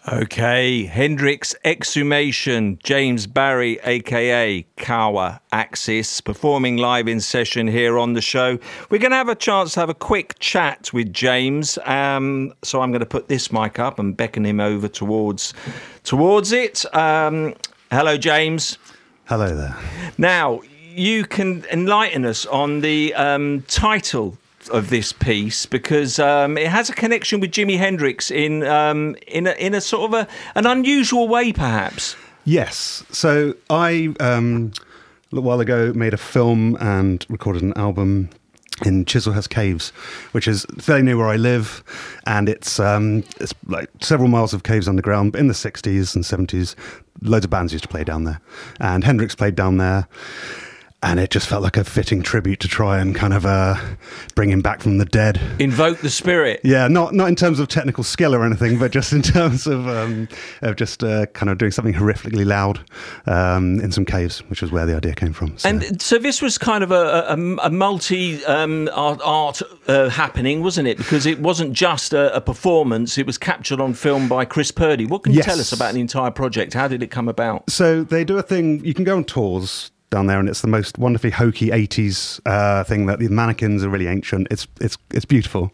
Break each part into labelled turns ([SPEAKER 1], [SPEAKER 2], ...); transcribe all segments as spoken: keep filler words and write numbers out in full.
[SPEAKER 1] Okay, Hendrix Exhumation, James Barry, aka Kawa Axis, performing live in session here on the show. We're going to have a chance to have a quick chat with James, um, so I'm going to put this mic up and beckon him over towards towards it. Um, hello, James.
[SPEAKER 2] Hello there.
[SPEAKER 1] Now, you can enlighten us on the um, title of this piece, because um, it has a connection with Jimi Hendrix in um, in a, in a sort of a, an unusual way, perhaps.
[SPEAKER 2] Yes. So I, um, a little while ago, made a film and recorded an album in Chislehurst Caves, which is fairly near where I live, and it's um, it's like several miles of caves underground. But in the sixties and seventies, loads of bands used to play down there, and Hendrix played down there. And it just felt like a fitting tribute to try and kind of uh, bring him back from the dead.
[SPEAKER 1] Invoke the spirit.
[SPEAKER 2] Yeah, not not in terms of technical skill or anything, but just in terms of um, of just uh, kind of doing something horrifically loud um, in some caves, which was where the idea came from. So.
[SPEAKER 1] And so this was kind of a, a, a multi um, art, art uh, happening, wasn't it? Because it wasn't just a, a performance; it was captured on film by Chris Purdy. What can you
[SPEAKER 2] yes.
[SPEAKER 1] tell us about the entire project? How did it come about?
[SPEAKER 2] So they do a thing. You can go on tours down there, and it's the most wonderfully hokey eighties uh, thing that the mannequins are really ancient. It's it's it's beautiful.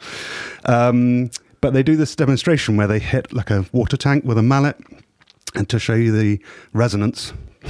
[SPEAKER 2] Um, but they do this demonstration where they hit like a water tank with a mallet, and to show you the resonance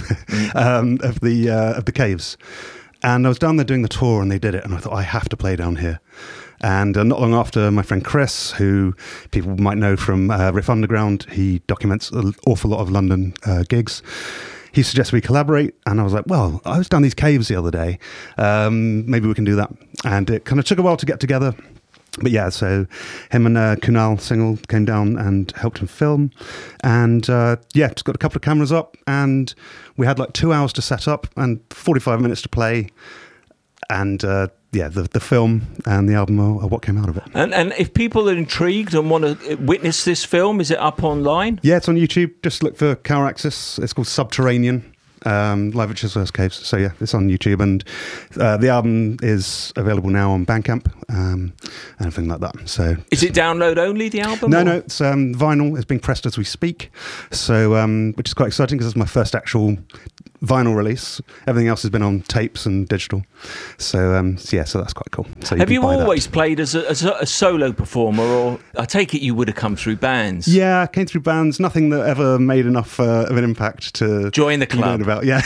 [SPEAKER 2] um, of the uh, of the caves. And I was down there doing the tour, and they did it, and I thought, I have to play down here. And uh, not long after, my friend Chris, who people might know from uh, Riff Underground, he documents an awful lot of London uh, gigs. He suggested we collaborate, and I was like, well, I was down these caves the other day. Um, maybe we can do that. And it kind of took a while to get together. But yeah, so him and uh, Kunal Singhal came down and helped him film. And uh, yeah, just got a couple of cameras up, and we had like two hours to set up and forty-five minutes to play. And uh, yeah, the the film and the album are, are what came out of it.
[SPEAKER 1] And and if people are intrigued and want to witness this film, is it up online?
[SPEAKER 2] Yeah, it's on YouTube. Just look for Kawa Axis. It's called Subterranean, um, live at Chislehurst Caves. So yeah, it's on YouTube, and uh, the album is available now on Bandcamp um, and everything like that. So
[SPEAKER 1] is it download only, the album?
[SPEAKER 2] No,
[SPEAKER 1] or?
[SPEAKER 2] no, it's um, vinyl. It's being pressed as we speak. So um, which is quite exciting because it's my first actual vinyl release. Everything else has been on tapes and digital. So um, yeah, so that's quite cool. So you
[SPEAKER 1] have
[SPEAKER 2] can
[SPEAKER 1] you
[SPEAKER 2] buy
[SPEAKER 1] always
[SPEAKER 2] that.
[SPEAKER 1] played as a, as a, a solo performer, or I take it you would have come through bands?
[SPEAKER 2] Yeah, I came through bands. Nothing that ever made enough uh, of an impact to
[SPEAKER 1] join the club.
[SPEAKER 2] About yeah,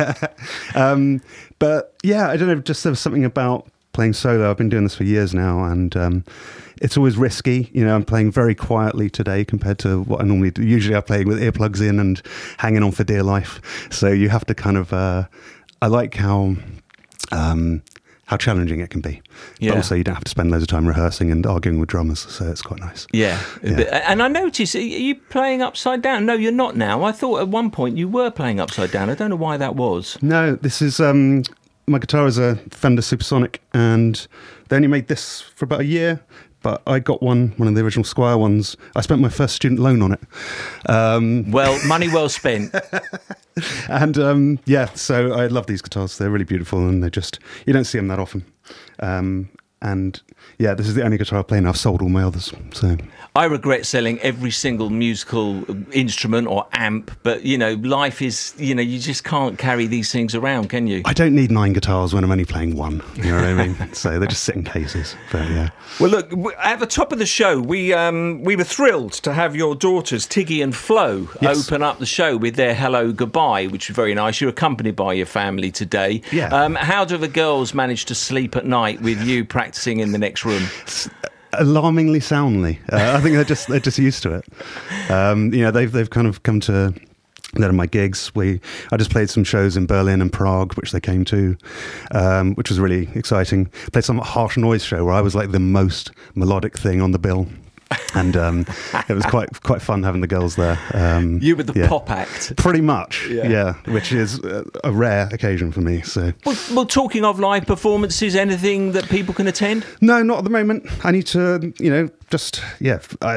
[SPEAKER 2] um, but yeah, I don't know. Just there was something about playing solo. I've been doing this for years now, and um, it's always risky. You know, I'm playing very quietly today compared to what I normally do. Usually I play with earplugs in and hanging on for dear life. So you have to kind of, uh, I like how, um, how challenging it can be.
[SPEAKER 1] Yeah.
[SPEAKER 2] But also you don't have to spend loads of time rehearsing and arguing with drummers. So it's quite nice.
[SPEAKER 1] Yeah. yeah. And I noticed, are you playing upside down? No, you're not now. I thought at one point you were playing upside down. I don't know why that was.
[SPEAKER 2] No, this is, um, my guitar is a Fender Supersonic, and they only made this for about a year. But I got one, one of the original Squire ones. I spent my first student loan on it. Um,
[SPEAKER 1] well, money well spent.
[SPEAKER 2] and um, yeah, so I love these guitars. They're really beautiful, and they just, you don't see them that often. Um, and yeah, this is the only guitar I play, and I've sold all my others. So
[SPEAKER 1] I regret selling every single musical instrument or amp, but you know, life is, you know, you just can't carry these things around, can you?
[SPEAKER 2] I don't need nine guitars when I'm only playing one. You know what I mean? So they just sit in cases. But yeah.
[SPEAKER 1] Well, look, at the top of the show, we um, we were thrilled to have your daughters Tiggy and Flo yes. open up the show with their Hello Goodbye, which was very nice. You're accompanied by your family today.
[SPEAKER 2] Yeah.
[SPEAKER 1] Um, how do the girls manage to sleep at night with you practicing in the next room?
[SPEAKER 2] Alarmingly soundly. Uh, I think they're just they're just used to it. Um, you know, they've they've kind of come to that are my gigs. We I just played some shows in Berlin and Prague, which they came to, um, which was really exciting. Played some harsh noise show where I was like the most melodic thing on the bill. And um, it was quite quite fun having the girls there. Um,
[SPEAKER 1] you were the
[SPEAKER 2] yeah.
[SPEAKER 1] pop act.
[SPEAKER 2] Pretty much, yeah. yeah, which is a rare occasion for me. So,
[SPEAKER 1] well, well, talking of live performances, anything that people can attend?
[SPEAKER 2] No, not at the moment. I need to, you know, just, yeah, I,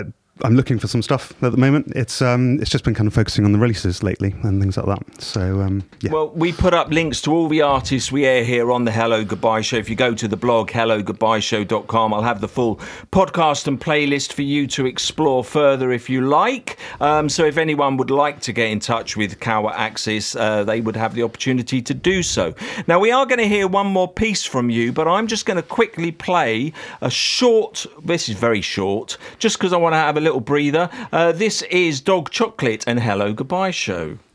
[SPEAKER 2] I'm looking for some stuff at the moment. It's um, it's just been kind of focusing on the releases lately and things like that. So um, yeah.
[SPEAKER 1] Well, we put up links to all the artists we air here on the Hello Goodbye Show. If you go to the blog hello goodbye show dot com, I'll have the full podcast and playlist for you to explore further if you like. Um, so if anyone would like to get in touch with Kawa Axis, uh, they would have the opportunity to do so. Now, we are going to hear one more piece from you, but I'm just going to quickly play a short, this is very short, just because I want to have a little breather. Uh, this is Dog Chocolate and Hello Goodbye Show.